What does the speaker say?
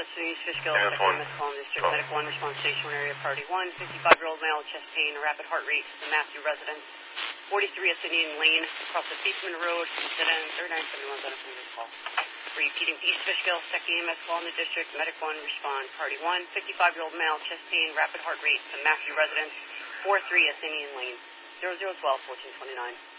East Fishkill, Second MS Call District, Medic 1, response station area, priority 1, 55-year-old male, chest pain, rapid heart rate, the Matthew residence, 43 at Indian Lane, across the Seaman Road, incident 3971, benefit call. Repeating to East Fishkill, Second MS Call in the District, Medic 1, respond, priority 1, 55-year-old male, chest pain, rapid heart rate, the Matthew residence, 43 at Indian Lane, 0012, 1429.